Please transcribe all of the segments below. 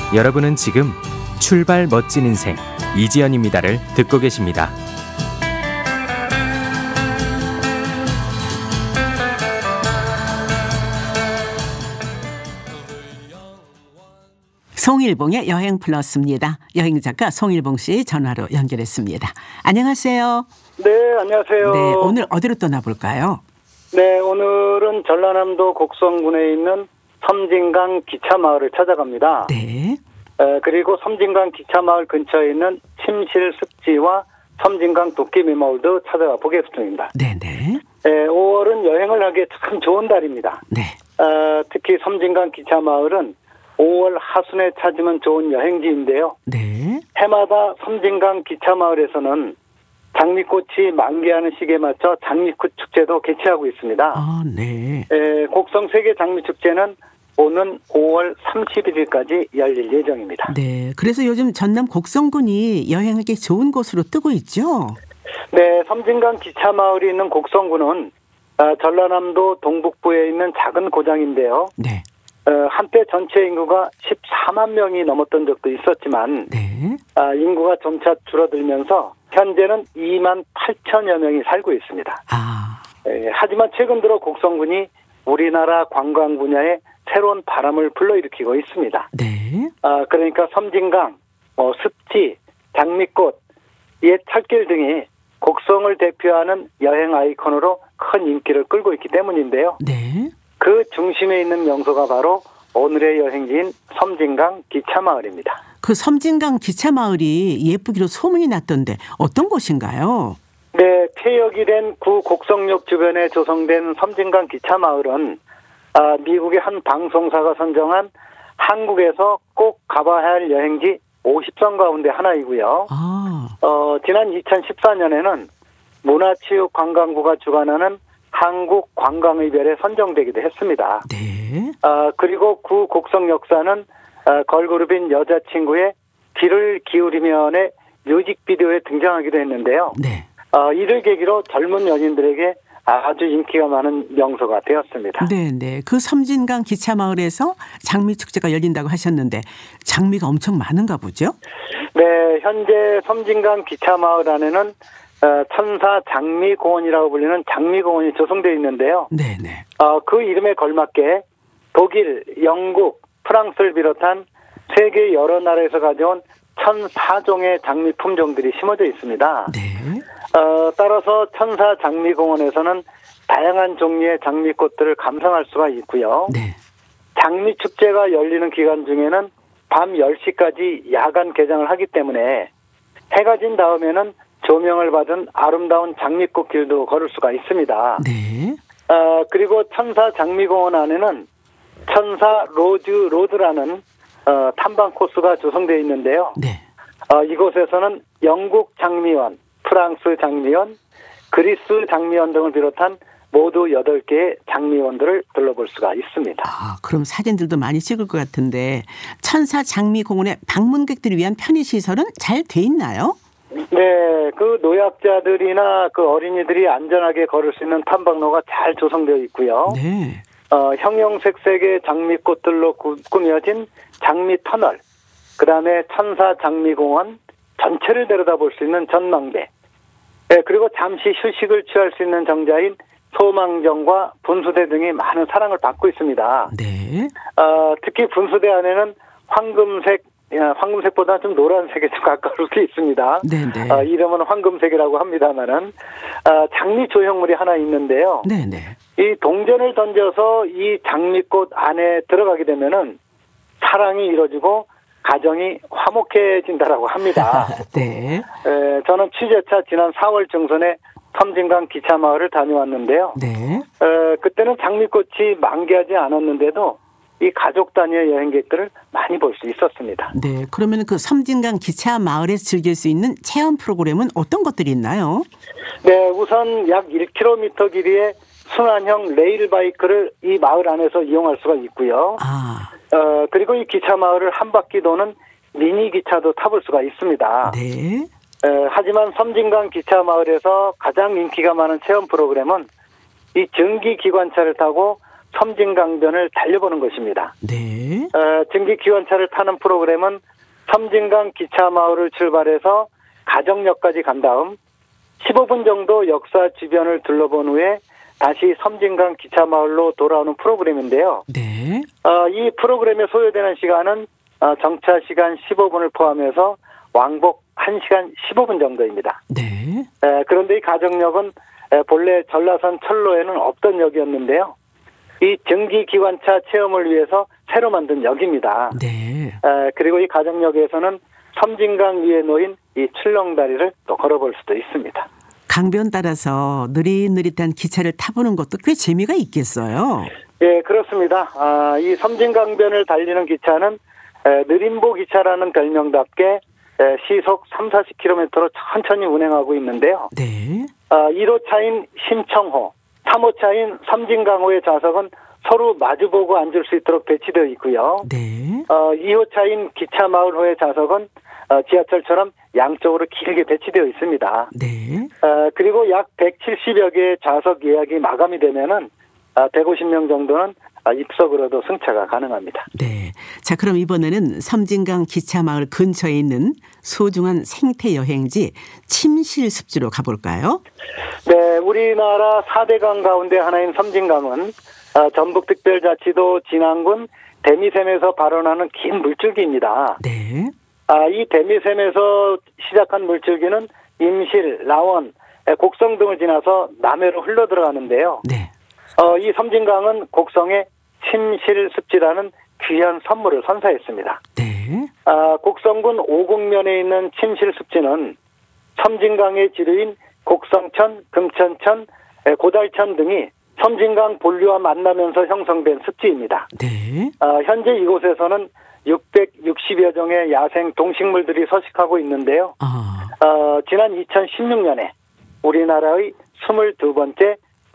여러분은 지금 출발 멋진 인생 이지연입니다를 듣고 계십니다. 송일봉의 여행 플러스입니다. 여행작가 송일봉 씨 전화로 연결했습니다. 안녕하세요. 네, 안녕하세요. 네, 오늘 어디로 떠나볼까요? 네, 오늘은 전라남도 곡성군에 있는 섬진강 기차마을을 찾아갑니다. 네. 그리고 섬진강 기차마을 근처에 있는 침실 습지와 섬진강 도깨비 마을도 찾아가 보겠습니다. 네네. 5월은 여행을 하기에 참 좋은 달입니다. 네. 특히 섬진강 기차마을은 5월 하순에 찾으면 좋은 여행지인데요. 네. 해마다 섬진강 기차마을에서는 장미꽃이 만개하는 시기에 맞춰 장미꽃 축제도 개최하고 있습니다. 아, 네. 곡성 세계 장미축제는 오는 5월 31일까지 열릴 예정입니다. 네. 그래서 요즘 전남 곡성군이 여행하기 좋은 곳으로 뜨고 있죠? 네, 섬진강 기차마을이 있는 곡성군은 전라남도 동북부에 있는 작은 고장인데요. 네. 한때 전체 인구가 14만 명이 넘었던 적도 있었지만 네. 인구가 점차 줄어들면서 현재는 2만 8천여 명이 살고 있습니다. 하지만 최근 들어 곡성군이 우리나라 관광 분야에 새로운 바람을 불러일으키고 있습니다. 네. 그러니까 섬진강, 습지, 장미꽃, 옛 철길 등이 곡성을 대표하는 여행 아이콘으로 큰 인기를 끌고 있기 때문인데요. 네. 그 중심에 있는 명소가 바로 오늘의 여행지인 섬진강 기차마을입니다. 그 섬진강 기차마을이 예쁘기로 소문이 났던데 어떤 곳인가요? 네, 폐역이 된 구 곡성역 주변에 조성된 섬진강 기차마을은 미국의 한 방송사가 선정한 한국에서 꼭 가봐야 할 여행지 50선 가운데 하나이고요. 지난 2014년에는 문화체육관광부가 주관하는 한국 관광의별에 선정되기도 했습니다. 네. 그리고 구 곡성 역사는 걸그룹인 여자친구의 귀를 기울이면의 뮤직비디오에 등장하기도 했는데요. 네. 이를 계기로 젊은 연인들에게 아주 인기가 많은 명소가 되었습니다. 네. 그 섬진강 기차마을에서 장미축제가 열린다고 하셨는데 장미가 엄청 많은가 보죠? 네, 현재 섬진강 기차마을 안에는 천사 장미공원이라고 불리는 장미공원이 조성되어 있는데요. 네네. 그 이름에 걸맞게 독일, 영국, 프랑스를 비롯한 세계 여러 나라에서 가져온 1,004종의 장미 품종들이 심어져 있습니다. 네. 따라서 천사 장미공원에서는 다양한 종류의 장미꽃들을 감상할 수가 있고요. 네. 장미축제가 열리는 기간 중에는 밤 10시까지 야간 개장을 하기 때문에 해가 진 다음에는 조명을 받은 아름다운 장미꽃 길도 걸을 수가 있습니다. 네. 그리고 천사 장미공원 안에는 천사 로드라는 탐방 코스가 조성되어 있는데요. 네. 이곳에서는 영국 장미원, 프랑스 장미원, 그리스 장미원 등을 비롯한 모두 8개의 장미원들을 둘러볼 수가 있습니다. 그럼 사진들도 많이 찍을 것 같은데 천사 장미공원의 방문객들을 위한 편의시설은 잘 돼 있나요? 네, 그 노약자들이나 그 어린이들이 안전하게 걸을 수 있는 탐방로가 잘 조성되어 있고요. 네. 형형색색의 장미꽃들로 꾸며진 장미 터널, 그 다음에 천사 장미공원 전체를 내려다볼 수 있는 전망대, 그리고 잠시 휴식을 취할 수 있는 정자인 소망정과 분수대 등이 많은 사랑을 받고 있습니다. 네. 특히 분수대 안에는 황금색보다 좀 노란색에 좀 가까울 수 있습니다. 네네. 이름은 황금색이라고 합니다만은 장미 조형물이 하나 있는데요. 네네. 이 동전을 던져서 이 장미꽃 안에 들어가게 되면은 사랑이 이루어지고 가정이 화목해진다라고 합니다. 네. 저는 취재차 지난 4월 중순에 섬진강 기차마을을 다녀왔는데요. 네. 그때는 장미꽃이 만개하지 않았는데도 이 가족 단위의 여행객들을 많이 볼 수 있었습니다. 네. 그러면 그 섬진강 기차마을에서 즐길 수 있는 체험 프로그램은 어떤 것들이 있나요? 네, 우선 약 1km 길이의 순환형 레일바이크를 이 마을 안에서 이용할 수가 있고요. 그리고 이 기차마을을 한 바퀴 도는 미니 기차도 타볼 수가 있습니다. 네. 하지만 섬진강 기차마을에서 가장 인기가 많은 체험 프로그램은 이 증기기관차를 타고 섬진강변을 달려보는 것입니다. 네. 증기 기관차를 타는 프로그램은 섬진강 기차마을을 출발해서 가정역까지 간 다음 15분 정도 역사 주변을 둘러본 후에 다시 섬진강 기차마을로 돌아오는 프로그램인데요. 네. 이 프로그램에 소요되는 시간은 정차 시간 15분을 포함해서 왕복 1시간 15분 정도입니다. 네. 그런데 이 가정역은 본래 전라선 철로에는 없던 역이었는데요. 이 증기기관차 체험을 위해서 새로 만든 역입니다. 네. 그리고 이 가정역에서는 섬진강 위에 놓인 이 출렁다리를 또 걸어볼 수도 있습니다. 강변 따라서 느릿느릿한 기차를 타보는 것도 꽤 재미가 있겠어요. 예, 그렇습니다. 이 섬진강변을 달리는 기차는 느림보 기차라는 별명답게 시속 3, 40km로 천천히 운행하고 있는데요. 네. 1호차인 신청호, 3호차인 섬진강호의 좌석은 서로 마주보고 앉을 수 있도록 배치되어 있고요. 네. 2호차인 기차마을호의 좌석은 지하철처럼 양쪽으로 길게 배치되어 있습니다. 네. 그리고 약 170여 개의 좌석 예약이 마감이 되면은 150명 정도는 입석으로도 승차가 가능합니다. 네. 자, 그럼 이번에는 섬진강 기차마을 근처에 있는 소중한 생태 여행지 침실습지로 가볼까요? 네, 우리나라 4대 강 가운데 하나인 섬진강은 전북특별자치도 진안군 대미샘에서 발원하는 긴 물줄기입니다. 네. 이 대미샘에서 시작한 물줄기는 임실, 라원, 곡성 등을 지나서 남해로 흘러 들어가는데요. 네. 이 섬진강은 곡성에 침실습지라는 귀한 선물을 선사했습니다. 네. 곡성군 오곡면에 있는 침실습지는 섬진강의 지류인 곡성천, 금천천, 고달천 등이 섬진강 본류와 만나면서 형성된 습지입니다. 네. 현재 이곳에서는 660여 종의 야생 동식물들이 서식하고 있는데요. 지난 2016년에 우리나라의 22번째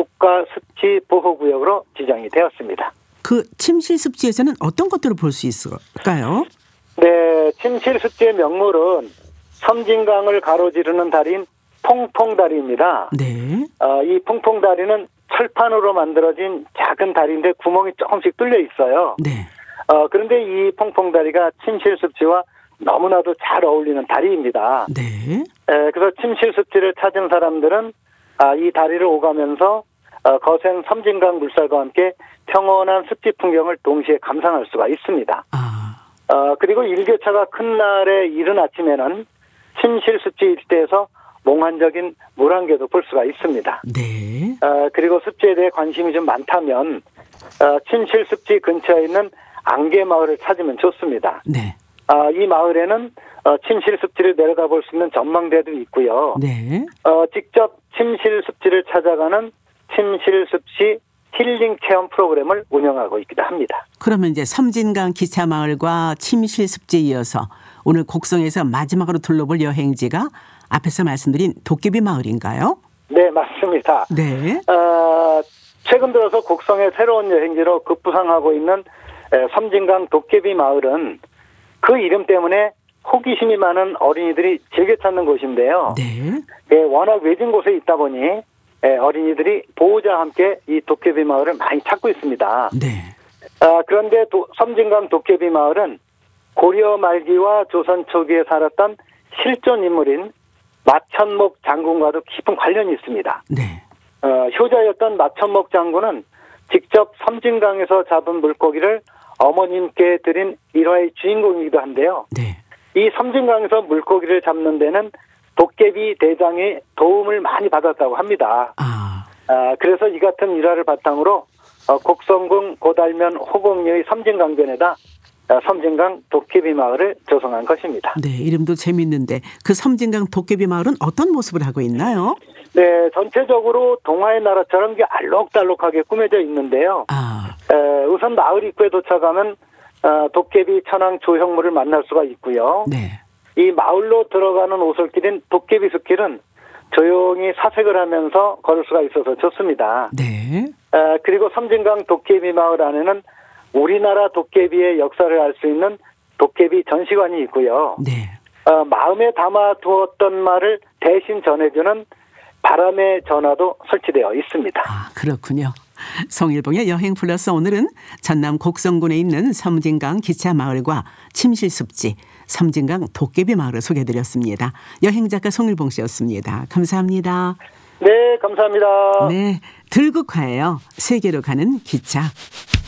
국가습지보호구역으로 지정이 되었습니다. 그 침실습지에서는 어떤 것들을 볼 수 있을까요? 네, 침실습지의 명물은 섬진강을 가로지르는 다리인 퐁퐁다리입니다. 네. 이 퐁퐁다리는 철판으로 만들어진 작은 다리인데 구멍이 조금씩 뚫려 있어요. 네. 그런데 이 퐁퐁다리가 침실습지와 너무나도 잘 어울리는 다리입니다. 네. 그래서 침실습지를 찾은 사람들은 이 다리를 오가면서 거센 섬진강 물살과 함께 평온한 습지 풍경을 동시에 감상할 수가 있습니다. 그리고 일교차가 큰 날의 이른 아침에는 침실습지 일대에서 몽환적인 물안개도 볼 수가 있습니다. 네. 그리고 습지에 대해 관심이 좀 많다면 침실습지 근처에 있는 안개마을을 찾으면 좋습니다. 네. 이 마을에는 침실습지를 내려다볼 수 있는 전망대도 있고요. 네. 직접 침실습지를 찾아가는 침실습지 힐링 체험 프로그램을 운영하고 있기도 합니다. 그러면 이제 섬진강 기차마을과 침실습지에 이어서 오늘 곡성에서 마지막으로 둘러볼 여행지가 앞에서 말씀드린 도깨비 마을인가요? 네, 맞습니다. 네. 최근 들어서 곡성의 새로운 여행지로 급부상하고 있는 섬진강 도깨비 마을은 그 이름 때문에 호기심이 많은 어린이들이 즐겨 찾는 곳인데요. 네. 워낙 외진 곳에 있다 보니 어린이들이 보호자와 함께 이 도깨비 마을을 많이 찾고 있습니다. 네. 그런데 섬진강 도깨비 마을은 고려 말기와 조선 초기에 살았던 실존 인물인 마천목 장군과도 깊은 관련이 있습니다. 네. 효자였던 마천목 장군은 직접 섬진강에서 잡은 물고기를 어머님께 드린 일화의 주인공이기도 한데요. 네. 이 섬진강에서 물고기를 잡는 데는 도깨비 대장의 도움을 많이 받았다고 합니다. 그래서 이 같은 일화를 바탕으로 곡성군 고달면 호곡리의 섬진강변에다 섬진강 도깨비 마을을 조성한 것입니다. 네, 이름도 재밌는데 그 섬진강 도깨비 마을은 어떤 모습을 하고 있나요? 네, 전체적으로 동화의 나라처럼 알록달록하게 꾸며져 있는데요. 우선 마을 입구에 도착하면 도깨비 천왕 조형물을 만날 수가 있고요. 네. 이 마을로 들어가는 오솔길인 도깨비 숲길은 조용히 사색을 하면서 걸을 수가 있어서 좋습니다. 네. 그리고 섬진강 도깨비 마을 안에는 우리나라 도깨비의 역사를 알 수 있는 도깨비 전시관이 있고요. 네. 마음에 담아두었던 말을 대신 전해주는 바람의 전화도 설치되어 있습니다. 그렇군요. 송일봉의 여행 플러스 오늘은 전남 곡성군에 있는 섬진강 기차마을과 침실습지, 섬진강 도깨비 마을을 소개해드렸습니다. 여행작가 송일봉 씨였습니다. 감사합니다. 네, 감사합니다. 네, 들국화예요. 세계로 가는 기차.